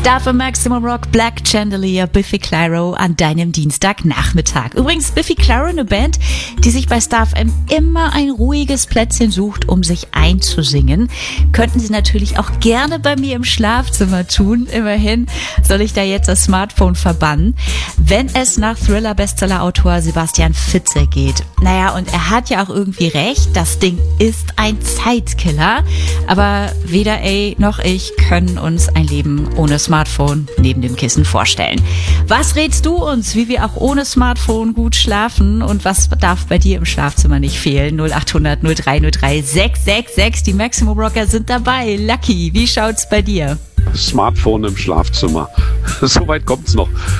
Darf im Maximum Rock Black Chandelier, Biffy Clyro an deinem Dienstagnachmittag. Übrigens, Biffy Clyro, eine Band, die sich bei Star FM immer ein ruhiges Plätzchen sucht, um sich einzusingen. Könnten Sie natürlich auch gerne bei mir im Schlafzimmer tun. Immerhin soll ich da jetzt das Smartphone verbannen, wenn es nach Thriller-Bestseller-Autor Sebastian Fitze geht. Naja, und er hat ja auch irgendwie recht, das Ding ist ein Zeitkiller, aber weder er noch ich können uns ein Leben ohne Smartphone neben dem Kissen vorstellen. Was rätst du uns, wie wir auch ohne Smartphone gut schlafen und was darf bei dir im Schlafzimmer nicht fehlen? 0800 0303 666, die Maximum Rocker sind dabei. Lucky, wie schaut's bei dir? Smartphone im Schlafzimmer. Soweit kommt's noch.